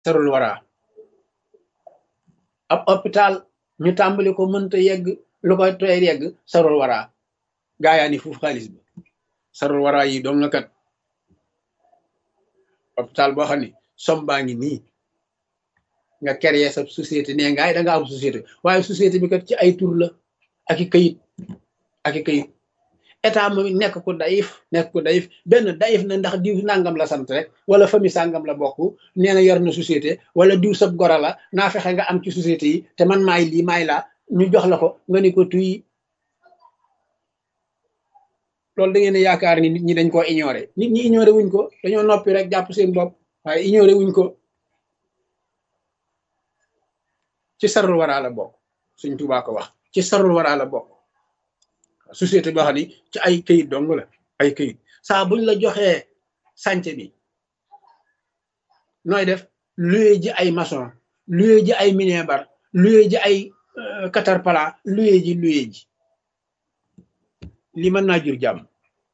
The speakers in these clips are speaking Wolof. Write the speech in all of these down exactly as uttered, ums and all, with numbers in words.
sarul wara ab hôpital ñu tàmbali ko mënta yegg lu koy toy yegg sarul wara gaayaa ni fuuf xaalis bi sarul wara yi doom nga kat hôpital boo xam ne som baa ngi nii nga créer sa société nee ngaay da nga am société waaye société bi kat ci ay tur la ak i kayit ak i kayit état moom nekk ko dayif nekk ko dayif benn dayif na ndax diw nangam la sant rek wala famille sàngam la bokk nee na yor na société wala diw sab gora la naa fexe nga am ci société yi te man maay lii maay laa ñu jox la ko nga ni ko tuy loolu da ngeen yaakaar ni nit ñi dañ koo ignoré nit ñi ignoré wuñ ko dañoo noppi rek jàpp seen bopp waaye ignoré wuñ ko ci sarul waraa la bokk Sëñ Tuubaa ko wax ci sarul waraa la bokk société boo xam ni ci ay këyit dong la ay këyit saa buñ la joxee sànce bi nooy def luye ji ay maçon luye ji ay minebar luye ji ay caterpillar luye ji luye ji li mën naa jur jàmm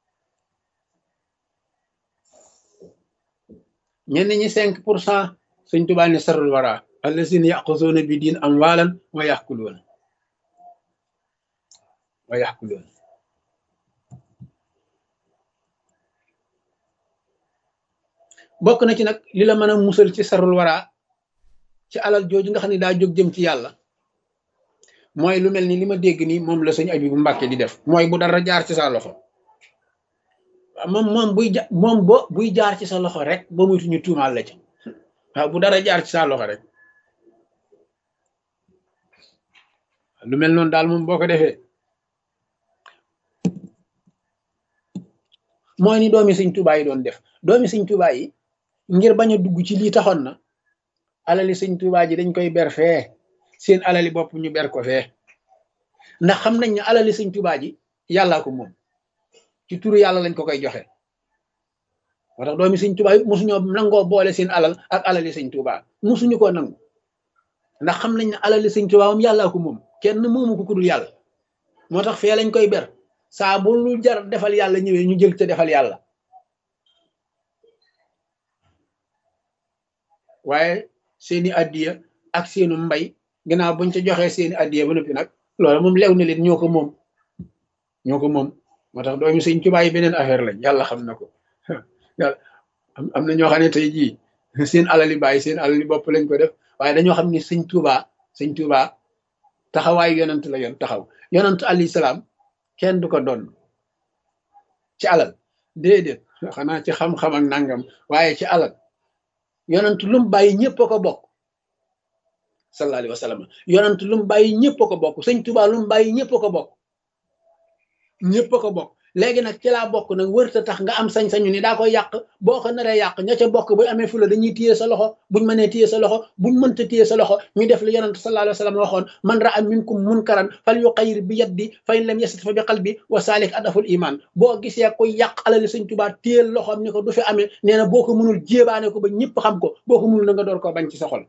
ñenn ñi cinq pour cent Sëñ Tuubaa ne sarul wara allazina yaquzuuna bi diin amwaalan wa yaxkuluuna wa yaxkuluuna bokk na ci nag li la mën a musal ci sarul wara ci alal jooju nga xam ne daa jóg jëm ci yàlla mooy lu mel ni li ma dégg nii moom la sëñ Abibu Mbàkke di def mooy bu dara jaar ci sa loxo moom moom buy ja moom bo buy jaar ci sa loxo rek ba muytu ñu tuumaal la ci waaw bu dara jaar ci sa loxo rek lu mel noonu daal moom boo ko defee mooy ni doomi Sëñ Tuubaa yi doon def doomi Sëñ Tuubaa yi ngir bañ a dugg ci lii taxoon na alali Sëñ Tuubaa ji dañ koy ber fee seen alali bopp ñu ber ko fee ndax xam nañ ne alali Sëñ Tuubaa ji yàllaa ko moom ci turu yàlla lañ ko koy joxe moo tax doomi Sëñ Tuubaa yi mosuñoo nangoo boole seen alal ak alali Sëñ Tuubaa mosuñu koo nangu ndax xam nañ ne alali Sëñ Tuubaa moom yàllaa ko moom kenn moomu ko ku dul yàlla moo tax fee lañ koy ber saa bu lu jar defal yàlla ñëwee ñu jël te defal yàlla waaye seeni addiya ak seenu mbay ginnaaw buñ ca joxee seeni addiya ba noppi nag loolu moom lew na leen ñoo ko moom ñoo ko moom moo tax doomi Sëñ Tuubaa yi beneen affaire lañ yàlla xam na ko yàlla am na ñoo xam ne tey jii seen alali bàyyi seen alali bopp lañ ko def waaye dañoo xam ni Sëñ Tuubaa Sëñ Tuubaa taxawaayu yonant la yoon taxaw yonant alayhi salaam kenn du ko doon ci alal déedéet xanaa ci xam-xam ak nangam waaye ci alal yonant lu mu bàyyi ñëpp a ko bokk sallallahu alayhi wa sallam yonant lu mu bàyyi ñëpp a ko bokk Sëñ Tuubaa lu mu bàyyi ñëpp a ko bokk ñëpp a ko bokk léegi nag ci laa bokk nag wërta tax nga am sañ-sañu ni daa koy yàq boo ko naree yàq ña ca bokk bu amee fula dañuy téye sa loxo buñ mënee téye sa loxo buñ mënta téye sa loxo ñu def li yonent sallallahu alayhi wa sallam waxoon man ra'a minkum munkaran fal yuqayyir bi yadi fa in lam yastati fa bi qalbi wa salik adaful iman boo gisee koy yàq alali Sëñ Tuubaa téyel loxoom ni ko du fi amee nee na boo ko mënul jéebaane ko ba ñëpp xam ko boo ko mënul na nga door koo bañ ci sa xol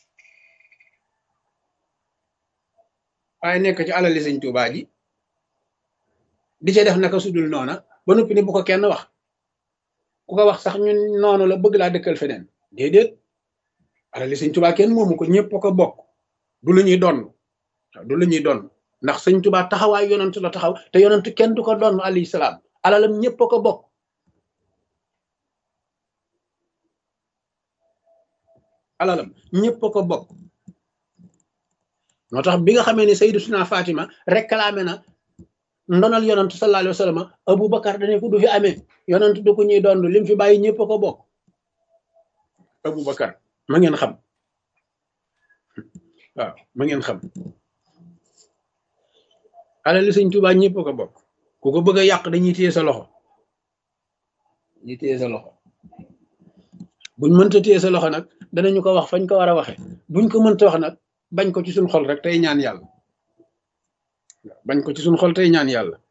waaye nekk ci alali Sëñ Tuubaa ji di ca def naka sudul noona ba noppi ni bu ko kenn wax ku ko wax sax ñun noonu la bëgg laa dëkkal feneen déedéet alali Sëñ Tuubaa kenn moomu ko ñëpp ko bokk du lu ñuy donn du lu ñuy donn ndax Sëñ Tuubaa taxawaay yonent la taxaw te yonent kenn du ko donn alayhi salaam alalam ñëpp ko bokk alalam ñëpp ko bokk moo tax bi nga xamee ne Sayyidatuna Fatima réclamé na ndonal yonant sallallahu alayhi wa sallam Aboubacar dane ko du fi amee yonant du ko ñuy doon lim fi bàyyi ñëpp ko bokk Aboubacar ma ngeen xam waaw ma ngeen xam alali Sëñ Tuubaa ñëpp ko bokk ku ko bëgg a yàq dañuy téye sa loxo dañuy téye sa loxo buñ mënta téye sa loxo nag danañu ko wax fañ ko war a waxe buñ ko mënta wax nag bañ ko ci suñ xol rek tey ñaan yàlla bañ ko ci suñ xol tey ñaan yàlla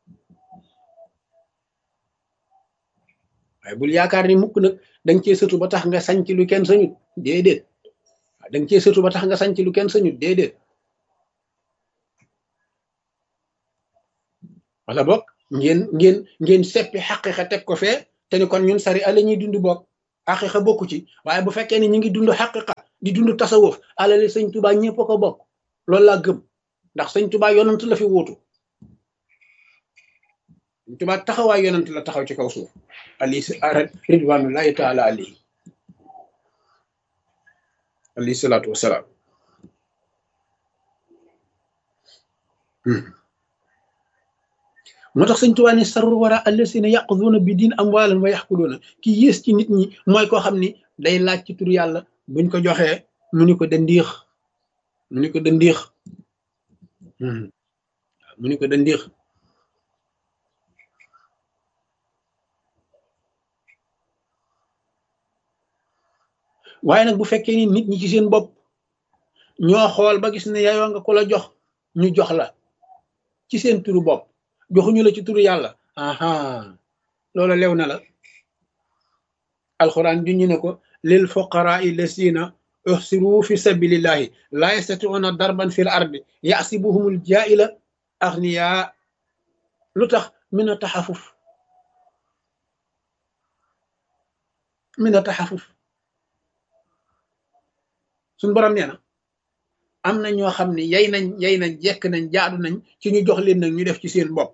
waaye bul yaakaar ni mukk nag danga cee sëtu ba tax nga sañc lu kenn sañut déedéet waaw danga cee sëtu ba tax nga sañc lu kenn sañut déedéet wala boog ngeen ngeen ngeen seppi xaqiqa teg ko fee te ni kon ñun sari ala ñuy dund bokk xaqiqa bokku ci waaye bu fekkee ni ñu ngi dund xaqiqa di dund tasawuf alali sëñ Tuubaa ñëpp a ko bokk loolu laa gëm ndax sëñ Tuubaa yonant la fi wuutu sëñ Tuubaa taxawaay yonant la taxaw ci kaw suuf ali ridwanullahi taala alayhi alayhi salaatu wasalaam moo tax sëñ Tuubaa ne sarru wara allasina yaquduuna bi diin amwaalan wa yaxkuluuna ki yées ci nit ñi mooy koo xam ni day laaj ci tur yàlla buñ ko joxee mu ni ko dandiix mu ni ko dandiix mu ni ko dandiix waaye nag bu fekkee ni nit ñi ci seen bopp ñoo xool ba gis ne yayoo nga ko la jox ñu jox la ci seen turu bopp joxuñu la ci turu yàlla aha loola lew na la alquran juñu ne ko lil fuqaraa lasina uxsiru fi sabilillahi la yastatiuna darban fil ardi yasibuhumul jaila agniya lu tax min a taxafuf min a taxafuf suñ borom nee na am na ñoo xam ne yay nañ yay nañ jekk nañ jaadu nañ ci ñu jox leen nag ñu def ci seen bopp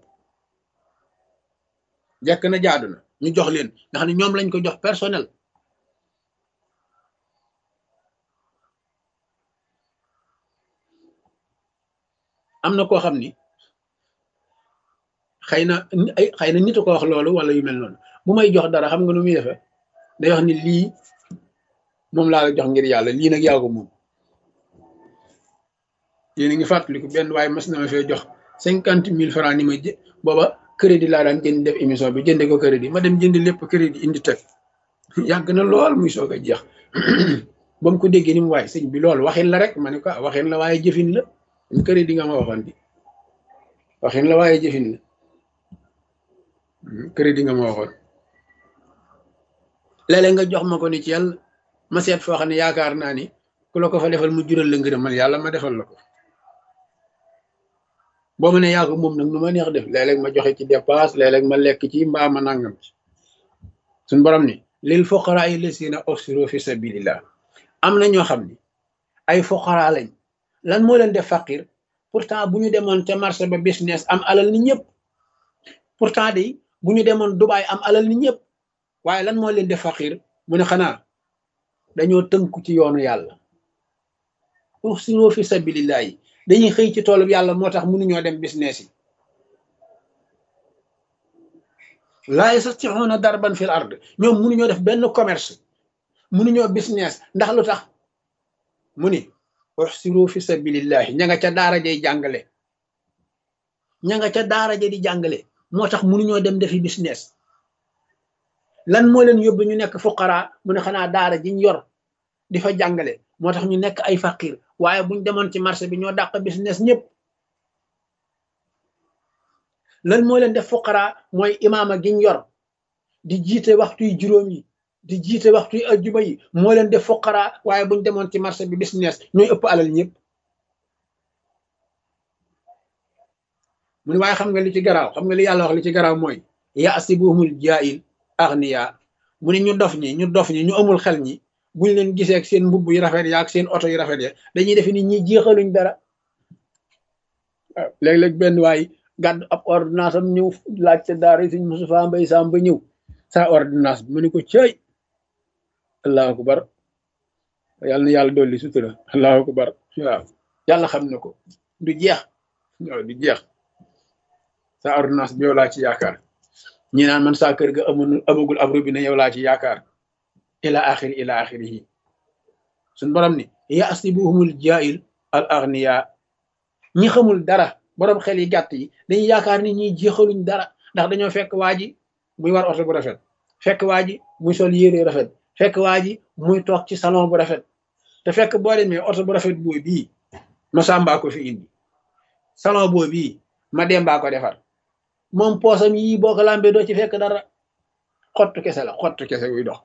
jekk na jaadu na ñu jox leen nga xam ne ñoom lañ ko jox personnel am na koo xam ni xëy na ay xëy na nit a ko wax loolu wala yu mel noonu bu may jox dara xam nga nu muy defee day wax ni lii moom laa la jox ngir yàlla lii nag yaa ko moom yéen a ngi fàttaliku benn waaye mas na ma fee jox cinquante mille francs ni ma jë booba crédit laa daan jënd def émission bi jënde ko crédit ma dem jënd lépp crédit indi teg yàgg na lool muy soog a jeex ba mu ko déggee ni mu waaye sëñ bi loolu waxin la rek ma ne ko waxin la waaye jëfin la crédit nga ma waxoon di waxin la waaye jëfin la crédit nga ma waxoon léeg-léeg nga jox ma ko ni ci yàlla ma seet foo xam ne yaakaar naa ni ku la ko fa defal mu jural la ngërëmal yàlla ma defal la ko boo ma ne yaa ko moom nag nu ma neex def léeg-léeg ma joxe ci dépasse léeg-léeg ma lekk ci mbaa ma nangam ci suñ borom ni lil fuqaraa lasina uxsiru fi sabilillah am na ñoo xam ni ay fuqaraa lañ lan moo leen def faqir pourtant bu ñu demoon ca marché ba business am alal ni ñëpp pourtant de bu ñu demoon Dubaay am alal ni ñëpp waaye lan moo leen def faqir mu ne xanaa dañoo tënku ci yoonu yàlla uxsiru fi sabilillah yi dañuy xëy ci toolu yàlla moo tax mënuñoo dem business yi laa yastati'uuna darban fil ard ñoom mënuñoo def benn commerce mënuñoo business ndax lu tax mu ni uxsiru fi sabilillahi ña nga ca daara jay jàngale ña nga ca daara ja di jàngale moo tax mënuñoo dem defi business lan moo leen yóbbu ñu nekk fuqara mu ne xanaa daara jiñ yor di fa jàngale moo tax ñu nekk ay faqir waaye buñ demoon ci marché bi ñoo dàq business ñëpp lan moo leen def fuqara mooy imaama giñ yor di jiite waxtuy juróom yi di jiite waxtuy ajjuma yi moo leen def fuqara waaye buñ demoon ci marché bi business ñooy ëpp alal ñëpp mu ne waaye xam nga li ci garaaw xam nga li yàlla wax li ci garaaw mooy yasibuhumul jaahil agniya mu ne ñu dof ñi ñu dof ñi ñu amul xel ñi buñ leen gisee ak seen mbubb yu rafet ya ak seen oto yu rafet ya dañuy defe ni ñi jeexaluñ dara waaw léeg-léeg benn waay gàddu ab ordonnance am ñëw laaj ca daara suñ Moustapha Mbay Sam ba ñëw sa ordonnance bi mu ne ko cëy allahu akbar yàlla na yàlla dolli sutura allahu akbar waaw yàlla xam na ko du jeex waaw du jeex sa ordonnance bi yow laa ci yaakaar ñi naan man saa kër ga amul amagul ab robinet yow laa ci yaakaar ila axiri ila axirihi suñ borom ni yasibuhumul jaahil al agniya ñi xamul dara borom xel yi gàtt yi dañuy yaakaar ni ñiy jeexaluñ dara ndax dañoo fekk waa ji muy war oto bu rafet fekk waa ji muy sol yére rafet fekk waa ji muy toog ci salon bu rafet te fekk boo demee oto bu rafet boo bii ma sàmbaa ko fi indi salon boo bii ma dembaa ko defar moom poosam yii boo ko lambee doo ci fekk dara xottu kese la xottu kese wuy dox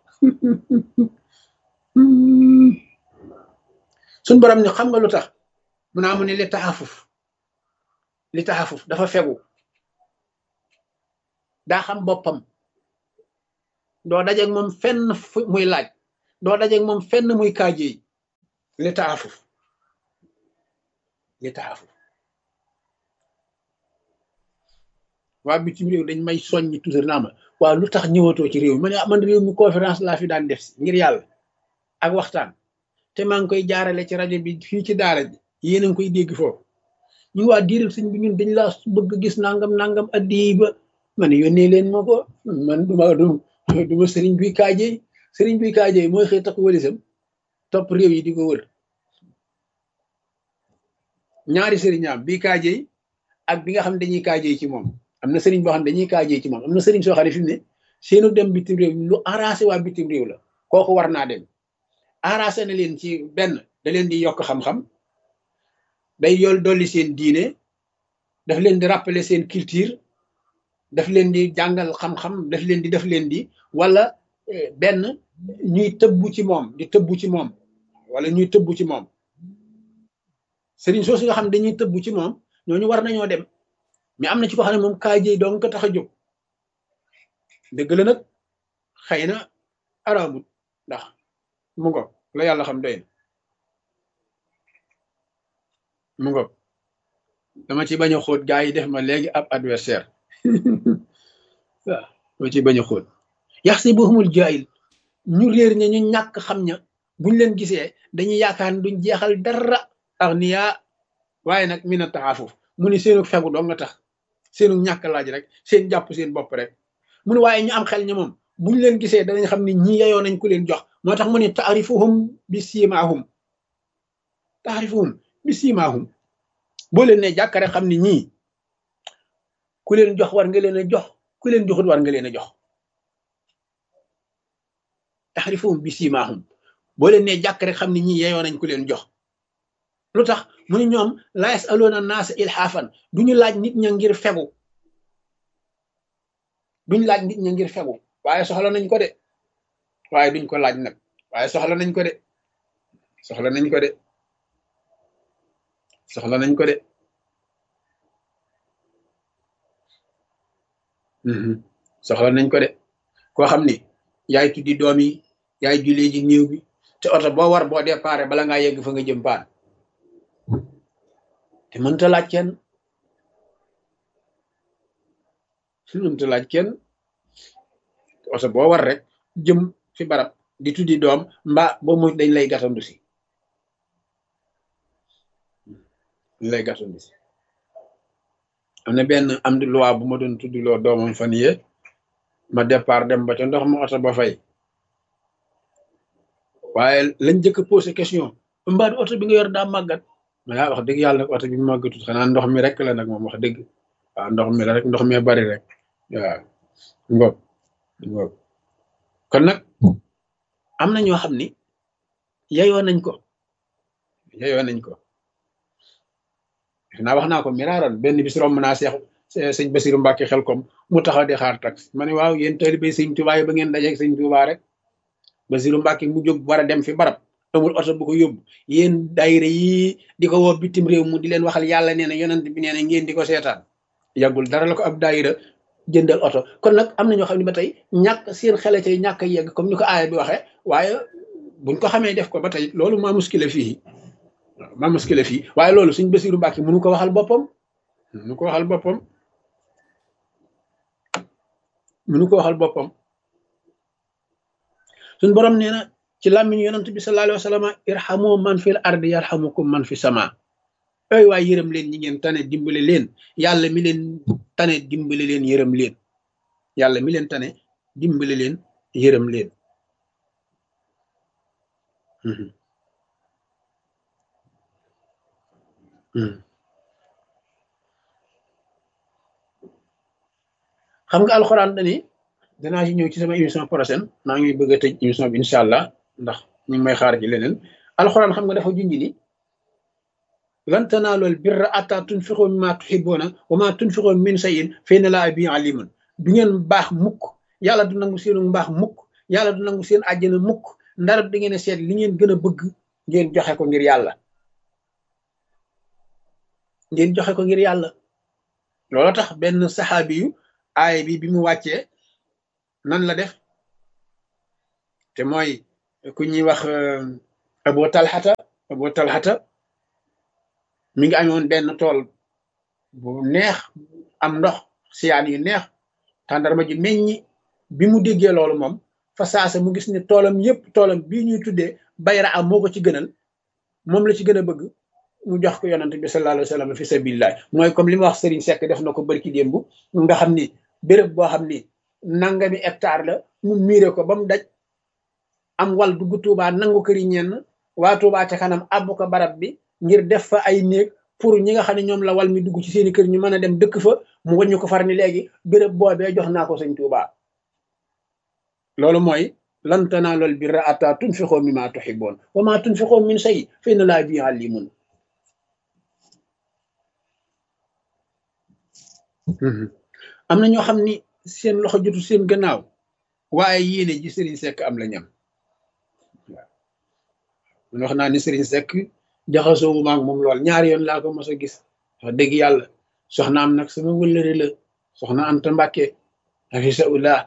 suñ borom ni xam nga lu tax mu naa mu ne li taxafuf li taxafuf dafa fegu daa xam boppam doo dajeeg moom fenn fu muy laaj doo dajeeg moom fenn muy kaajeey li taafuf li taafuf waa bitim réew dañ may soññi toujours naa ma waaw lu tax ñëwatoo ci réew mi ma ne ah man réew mi conférence laa fi daan def si ngir yàlla ak waxtaan te maa ngi koy jaarale ci rajo bi fii ci daara ji yéen a ngi koy dégg foofu ñu waa diiral sëñ bi ñun dañ laa bëgg gis nangam nangam addi ba ma ne yónnee leen ma ko man duma du duma sëriñ buy kaajey sëriñ buy kaajey mooy xëy tax walisam topp réew yi di ko wër ñaari sëriñaam bii kaajey ak bi nga xam ne dañuy kaajey ci moom am na sëriñ boo xam ne dañuy kaajey ci moom am na sëriñ soo xam ne fi mu ne seenu dem bitim réew lu arrangé waa bitim réew la kooku war naa dem arrangé na leen ci benn da leen di yokk xam-xam day yool dolli seen diine daf leen di rappeler seen culture daf leen di jàngal xam-xam daf leen di daf leen di wala benn ñuy tëbbu ci moom di tëbbu ci moom wala ñuy tëbbu ci moom sëriñ soosu nga xam dañuy tëbbu ci moom ñooñu war nañoo dem mais am na ci ko xam ne moom kaajey dong ko tax a jóg dëgg la nag xëy na araamut ndax mu ngo la yàlla xam doy na mu ngo dama ci bañ a xóot gaa yi def ma léegi ab adversaire waaw dama ci bañ a xóot yax si boxumul jaayil ñu réer ña ñu ñàkk xam ña buñ leen gisee dañuy yaakaar ne duñ jeexal dara ak niyaa waaye nag mi na taxaafuf mu ni seenu fegu doo nga tax seenu ñàkk laaj rek seen jàpp seen bopp rek mu ne waaye ñu am xel ña moom buñ leen gisee danañ xam ne ñi yeyoo nañ ku leen jox moo tax mu ne taarifuhum bi siimaahum taarifuhum bi siimaahum boo leen ne jàkk rek xam ne ñii ku leen jox war nga leen a jox ku leen joxut war nga leen a jox taarifuhum bi siimaahum boo leen ne jàkk rek xam ne ñii yeyoo nañ ku leen jox lu tax mu ne ñoom laa yasaloona naasa ilhaafan duñu laaj nit ña ngir fegu duñ laaj nit ña ngir fegu waaye soxla nañ ko de waaye duñ ko laaj nag waaye soxla nañ ko de soxla nañ ko de soxla nañ ko de soxla nañ ko de koo xam ni yaay tuddi doom yi yaay jullee ji néew bi te oto boo war boo déparé bala ngaa yegg fa nga jëm paan te mënta laaj kenn mënta laaj kenn oto boo war rek jëm fi barab di tuddi doom mbaa boo mu dañ lay gàttandu si dañ lay gàttandu si am na benn am di loi bu ma doon tuddi loo doomam fan yee ma départ dem ba ca ndox ma oto ba fay waaye lañ jëkk posé question mbaa du oto bi nga yor daa màggat ma yaa wax dëgg yàlla nag oto bi màggatut xanaa ndox mi rek la nag moom wax dëgg waaw ndox mi la rek ndox mi bari rek waaw ngoog ngoog kon nag am na ñoo xam ni yeyoo nañ ko yeyoo nañ ko naa wax naa ko miraaran benn bis romb naa seex sëñ Basiru Mbàkke xel kom mu taxaw di xaar tax ma ne waaw yéen taalibe sëñ Tuubaa yi ba ngeen dajeeg sëñ Tuubaa rek Basiru Mbàkke mu jóg war a dem fi barab amul oto bu ko yóbbu yéen daayira yi di ko woo bitim réew mu di leen waxal yàlla nee na yonent bi nee na ngeen di ko seetaan yàggul dara la ko ab daayira jëndal oto kon nag am na ñoo xam ne ba tey ñàkk seen xele cay ñàkk a yegg comme ni ko aaya bi waxee waaye buñ ko xamee def ko ba tey loolu maa muskile fii maa muskile fii waaye loolu suñ Basiru Mbàkke mënu ko waxal boppam mënu ko waxal boppam mënu ko waxal boppam suñ borom nee na ci làmmiñ yonent bi sallallahu alayhi wa sallam irhamu man fil ardi yarhamukum man fi sama ay waay yërëm leen ñi ngeen tane dimbale leen yàlla mi leen tane dimbale leen yërëm leen yàlla mi leen tane dimbale leen yërëm leen xam nga alxuraan dani danaa ci ñëw ci sama émission prochaine maa ngi bëgg a tëj émission bi incha allah ndax ñu ngi may xaar ci leneen alxuraan xam nga dafa junj ni lan tanaalul birra hattaa tunfiqu mimmaa tuhibbuuna wa maa tunfiqu min shay'in fa inna llaaha bihi aliimun du ngeen baax mukk yàlla du nangu seenu mbaax mukk yàlla du nangu seen àjjana mukk ndara di ngeen a seet li ngeen gën a bëgg ngeen joxe ko ngir yàlla ngeen joxe ko ngir yàlla loolu tax benn saxaabi yu aaya bi bi mu wàccee nan la def te mooy ku ñuy wax Abu Talhata Abu Talhata mi ngi amoon benn tool bu neex am ndox siyaan yu neex tàndarma ji meññi bi mu déggee loolu moom fa saasa mu gis ne toolam yépp toolam bii ñuy tuddee bayra am moo ko ci gënal moom la ci gën a bëgg mu jox ko yonante bi sallallahu alayhi wa sallam fi sabilillah mooy comme li ma wax Serigne Seck def na ko barki démb nga xam ni béréb boo xam ni nangami hectare la mu miire ko ba mu daj am wal dugg Tuubaa nangu këri ñenn waa Tuubaa ca kanam abbu ko barab bi ngir def fa ay néeg pour ñi nga xam ne ñoom la wal mi dugg ci seeni kër ñu mën a dem dëkk fa mu wàññi ko far ni léegi béréb boobee jox naa ko sëñ Tuubaa loolu mooy lan tanaalul birra hattaa tunfiquu mimmaa tuhibbuun wa maa tunfiquu min shay'in fa inna llaaha bihi aliimun. am na ñoo xam ni seen loxo jotu seen gannaaw waaye yéene ji Serigne Seck am la ñam waaw man wax naa ni Serigne Seck jaxasoo wu maag moom lool ñaari yoon laa ko mos a gis wax dëgg yàlla soxna am nag sama wëllëre la soxna Anta Mbàkke hafisahullah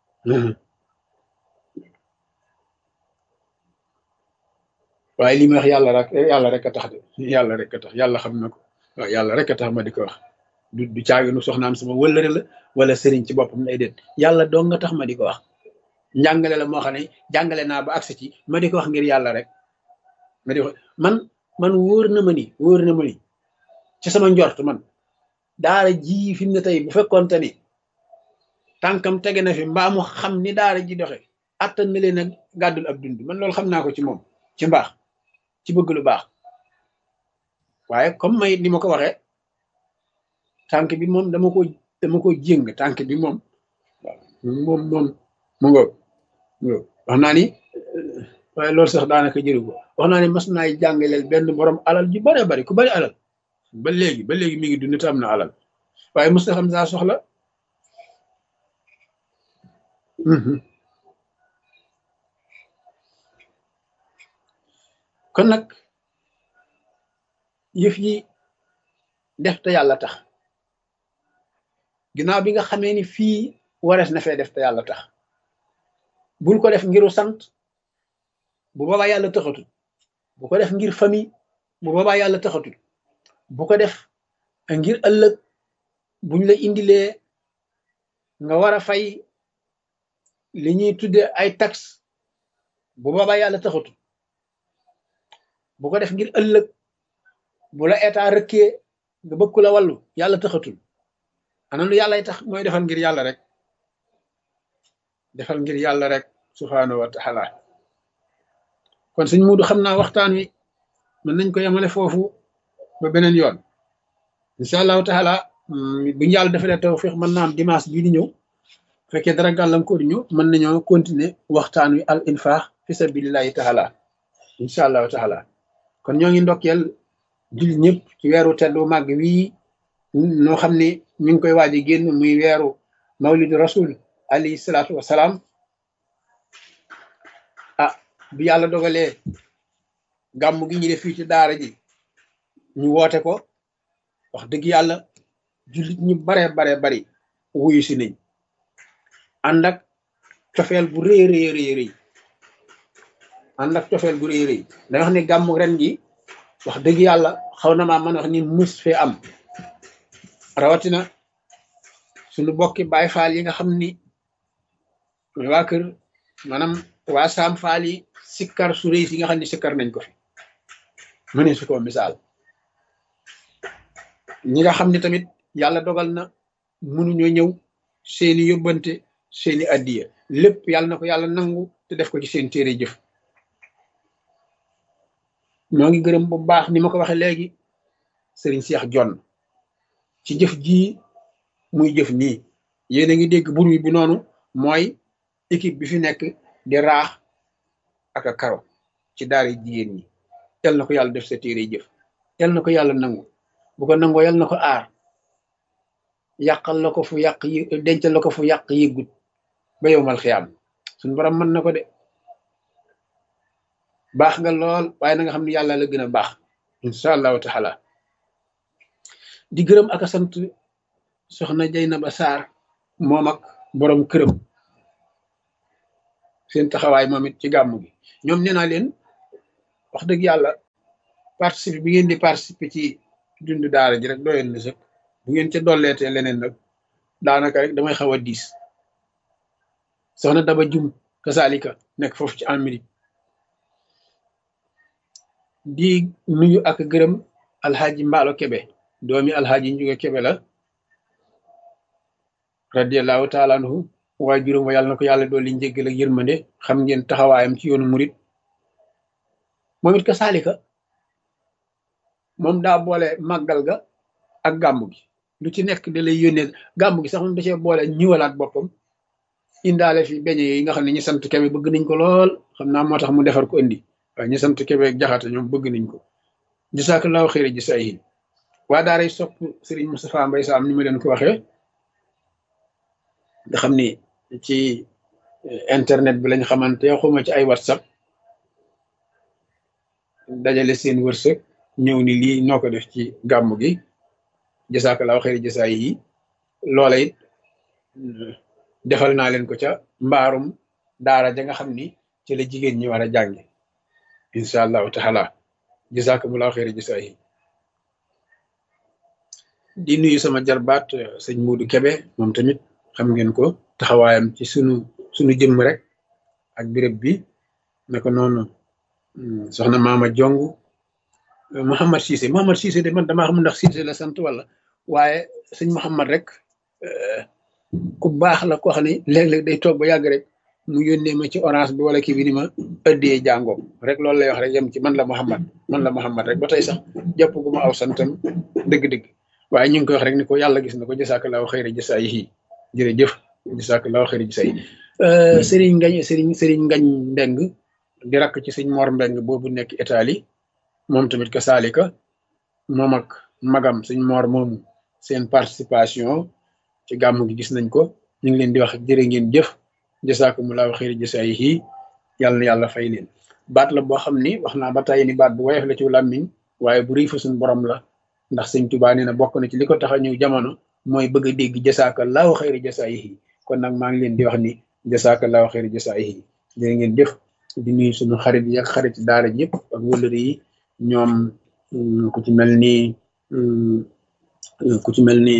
waaye li ma wax yàlla rek yàlla rek a tax de yàlla rek a tax yàlla xam na ko waaw yàlla rek a tax ma di ko wax du du caaginu soxnaam sama wëllëre la wala sëriñ ci boppam lay déet yàlla dong nga tax ma di ko wax njàngale la moo xam ne jàngale naa ba agsi ci ma di ko wax ngir yàlla rek ma di ko man man wóor na ma ni wóor na ma ni ci sama njort man daara ji fi mu ne tey bu fekkoonte ni tànkam tege na fi mbaa mu xam ni daara ji doxe attan na leen a gàddul ab dund man loolu xam naa ko ci moom ci mbaax ci bëgg lu baax waaye comme may ni ma ko waxee tànk bi moom dama ko dama ko jéng tànk bi moom waaw moom moom mu ngoog wax naa ni waaye loolu sax daanaka jëru ko wax naa ni mas naay jàngaleel benn borom alal ju bare bari ku bari alal ba léegi ba léegi mi ngi dund te am na alal waaye mos na xam saa soxla kon nag yëf yi def te yàlla tax ginnaaw bi nga xamee ni fii warees na fee def te yàlla tax bul ko def ngiru sant bu boobaa yàlla taxatul bu ko def ngir famille bu boobaa yàlla taxatul bu ko def ngir ëllëg buñ la indilee nga war a fay li ñuy tudde ay taxe bu boobaa yàlla taxatul bu ko def ngir ëllëg bu la état rëkkee nga bëgg ku la wàllu yàlla taxatul ana lu yàllay tax mooy defal ngir yàlla rek defal ngir yàlla rek subhaanahu wa taala kon sëñ Muudu xam naa waxtaan wi mën nañ ko yemale foofu ba beneen yoon incha allahu taala bu ñu yàlla defalee tawfiq mën naa am dimanche bii di ñëw fekkee dara gàllankoor di ñëw mën nañoo continuer waxtaan wi al infaq fi sabilillahi taala incha allahu taala kon ñoo ngi ndokkeel jullit ñëpp ci weeru teddu màgg wii noo xam ne ñu ngi koy waaj a génn muy weeru mawlidu rasul alayhi salaatu wasalaam ah bi yàlla dogalee gàmm gi ñu def fii ci daara ji ñu woote ko wax dëgg yàlla jullit ñu bare bare bari wuyu si nañ ànd ak cofeel bu rëy rëy rëy rëy ànd ak cofeel bu rëy rëy da wax ne gàmmu ren gi wax dëgg yàlla xaw na maa mën wax ni mus fee am rawatina suñu bokki baay faal yi nga xam ni waa kër maanaam waa saam faal yi sikkar su rëy si nga xam ne sikkar nañ ko fi mënee su ko misaal ñi nga xam ne tamit yàlla dogal na mënuñoo ñëw seeni yóbbante seeni addiya lépp yàlla na ko yàlla nangu te def ko ci seen téere jëf ñoo ngi gërëm bu baax ni ma ko waxee léegi sëriñ Seex Jonn ci jëf ji muy jëf nii yéen a ngi dégg bur wi bi noonu mooy équipe bi fi nekk di raax ak a karo ci daara jigéen ñi yal na ko yàlla def sa téere jëf yal na ko yàlla nangu bu ko nangoo yal na ko aar yàqal la ko fu yàq yi dencal la ko fu yàq yëggut ba yowmal xiyaam suñu borom mën na ko de baax nga lool waaye na nga xam ne yàlla la gën a baax incha allahu taala di gërëm ak a sant soxna Jeynaba Sarr moom ak borom këram seen taxawaay moom it ci gàmmu gi ñoom nee naa leen wax dëgg yàlla participer bi ngeen di participer ci dundu daara ji rek doyoon na sëkk bu ngeen ca dolleetee leneen nag daanaka rek damay xaw a diis soxna Daba Jum kasaalika nekk foofu ci Amérique di nuyu ak gërëm alxaaji Mbaalo Kebe doomi alxaaji Njuga Kebe la radiallahu taala anhu waaye juróom wa yàlla na ko yàlla dolli njéggal ak yërmande xam ngeen taxawaayam ci yoonu murit moom it kasaalika moom daa boole màggal ga ak gàmmu gi lu ci nekk da lay yónnee gàmmu gi sax moom da cee boole ñiwalaat boppam indaale fi beñe yi nga xam ne ñi sant Kebe bëgg nañ ko lool xam naa moo tax mu defar ko indi waaye ñi sant Kebe ak Jaxate ñoom bëgg nañ ko jasaakallaahu xayri jasaayihi waa daaray sopp Sëriñ Moustapha Mbay Saam ni ma leen ko waxee nga xam ni ci internet bi lañ xamante xuma ci ay whatsapp dajale seen wërsëg ñëw ni lii noo ko def ci gàmmu gi jasaakallaahu xayri jasaayihi loola it defal naa leen ko ca mbaarum daara ja nga xam ni ci la jigéen ñi war a jànge incha allahu taala jazakumullahu xayri jasaayihi di nuyu sama jarbaat sëñ Muudu Kebe moom tamit xam ngeen ko taxawaayam ci sunu sunu jëmm rek ak béréb bi naka noonu soxna Maama Jong Mouhamad Cissé Mouhamad Cissé de man damaa xam ndax Cissé la sant wala waaye sëñ Mouhamad rek ku baax la koo xam ne léeg-léeg day toog ba yàgg rek mu yónnee ma ci orange bi wala kii bi ni ma ëddee jàngoom rek loolu lay wax rek yem ci man la Mouhamad man la Mouhamad rek ba tey sax jàpp gu ma aw santam dëgg-dëgg waaye ñu ngi koy wax rek ni ko yàlla gis na ko jasaakallaahu xayri jasaayihi jërëjëf jasaakallaahu xayri jasaayihi sëriñ ngañ sëriñ sëriñ ngañ mbeng di rakk ci sëñ Mor Mbeng boobu nekk Italie moom tamit ka saalika moom ak magam sëñ Mor moomu seen participation ci gàmmu gi gis nañ ko ñu ngi leen di wax jërë ngeen jëf jasaakumullaahu xayri jasaayihi yàlla na yàlla fay leen baat la boo xam ni wax naa ba tey ni baat bu woyof la ci làmmiñ waaye bu rëy fa suñ borom la ndax sëñ Tuubaa nee na bokk na ci li ko tax a ñëw jamono mooy bëgg a dégg jasaakallaahu xayri jasaayihi kon nag maa ngi leen di wax ni jasaakallaahu xayri jasaayihi jërë ngeen jëf di nuyu suñu xarit yi ak xarit daara ji yëpp ak wëllëri yi ñoom ku ci mel ni ku ci mel ni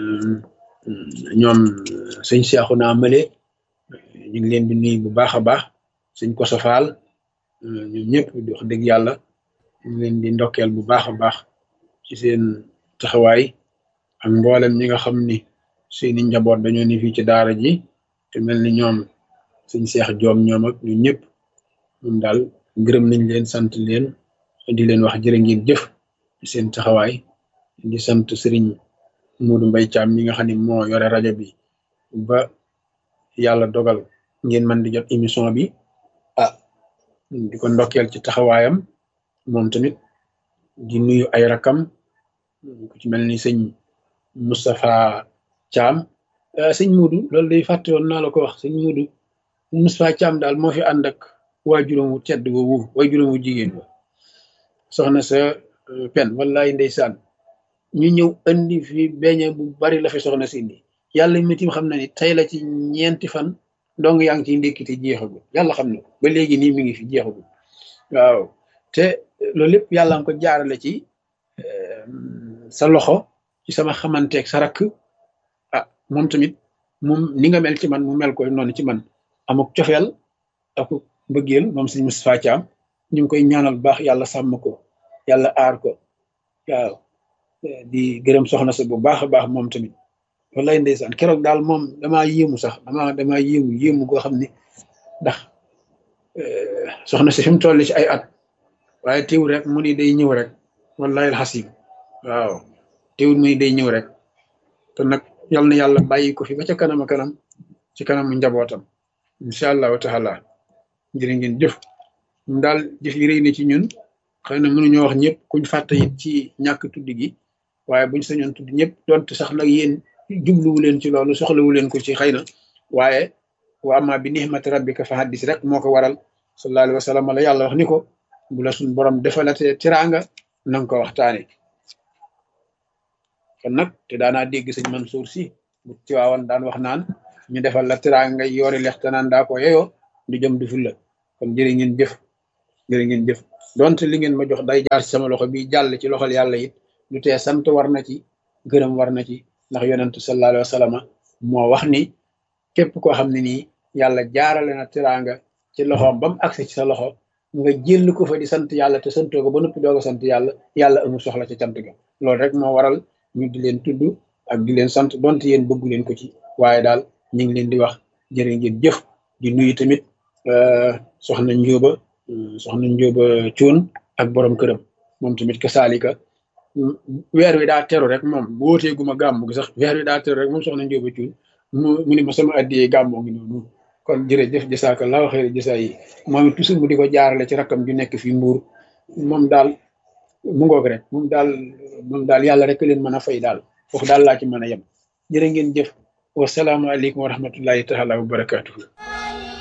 ñoom sëñ Seexuna Male ñu ngi leen di nuyu bu baax a baax sëñ Koso Faal ñoom ñëpp di wax dëgg yàlla ñu ngi leen di ndokkeel bu baax a baax ci seen taxawaay ak mboolem ñi nga xam ni seeni njaboot dañoo ni fii ci daara ji te mel ni ñoom sëñ Seex Joom ñoom ak ñun ñëpp ñun daal gërëm nañ leen sant leen di leen wax jërë ngeen jëf ci seen taxawaay di sant sëriñ Muudu Mbay Caam mi nga xam ne moo yore rajo bi ba yàlla dogal ngeen mën di jot émission bi ah di ko ndokkeel ci taxawaayam moom tamit di nuyu ay rakam ku ci mel ni sëñ Moustapha Caam sëñ Muudu loolu day fàtte woon naa la ko wax sëñ Muudu Moustapha Caam daal moo fi ànd ak waajuram wu tedd woowu waajuram wu jigéen wa soxna sa pen wallaay ndeysaan ñu ñëw andi fi beñe bu bari la fi soxna si indi yàlla mitim xam na ni tey la ci ñeenti fan donc yaa ngi ciy ndékkite jeexagul yàlla xam na ko ba léegi nii mi ngi fi jeexagul waaw te loolu lépp yàlla nga ko jaarale ci sa loxo ci sama xamanteeg sa rakk ah moom tamit moom ni nga mel ci man mu mel koy noonu ci man amuk cofeel ak mbëggeel moom sëñ Moustapha Thiam ñu ngi koy ñaanal bu baax yàlla sàmm ko yàlla aar ko waaw di gërëm soxna sa bu baax a baax moom tamit wallaay ndeysaan keroog daal moom damaa yéemu sax damaa damaa yéemu yéemu goo xam ne ndax soxna si fi mu toll ci ay at waaye teewul rek mu ni day ñëw rek wallahi alxasim waaw teewul mu ni day ñëw rek te nag yal na yàlla bàyyi ko fi ba ca kanam a kanam ci kanamu njabootam incha allahu taala jërë ngeen jëf ñun daal jëf yi rëy na ci ñun xëy na mënuñoo wax ñëpp kuñ fàtte it ci ñàkk tudd gi waaye buñ sañoon tudd ñëpp donte sax nag yéen jubluwu leen ci loolu soxlawu leen ko ci xëy na waaye wa amma bi nihmati rabbika fa haddis rek moo ko waral sallallahu alayhi wa sallam la yàlla wax ni ko bu la suñ borom defalatee tiraanga na nga ko waxtaane kon nag te daanaa dégg sëñ Mansour si bu ci waawan daan wax naan ñu defal la tiraanga ngay yoori lex te naan daa ko yeyoo du jëm du fulla kon jërë ngeen jëf jërë ngeen jëf donte li ngeen ma jox day jaar ci sama loxo bi jàll ci loxol yàlla it lu tee sant war na ci gërëm war na ci ndax yonentu sallallahu alayhi wa sallam moo wax ni képp koo xam ne nii yàlla jaarale na teraanga ci loxoom ba mu agsi ci sa loxo nga jël ko fa di sant yàlla te santoo ko ba noppi doog a sant yàlla yàlla amul soxla ca cant ga loolu rek moo waral ñu di leen tudd ak di leen sant donte yéen bëggu leen ko ci waaye daal ñu ngi leen di wax jërë ngeen jëf di nuyu tamit soxna Njóoba soxna Njóoba Cuun ak borom këram moom tamit ka saalika weer wi daa teru rek moom bu wootee guma gàmmu gi sax weer wi daa teru rek moom soxna Njóoba Cuun mu mu ni ma sama addiyee gàmmoo ngi noonu kon jërëjëf jasaakallaahu xayri jasaa yi moom it toujours mu di ko jaarale ci rakkam ju nekk fii Mbuur moom daal mu ngoog rek moom daal moom daal yàlla rek leen mën a fay daal foofu daal laa ci mën a yem jërë ngeen jëf wasalaamaaleykum wa rahmatullahi taala wa barakaatuhu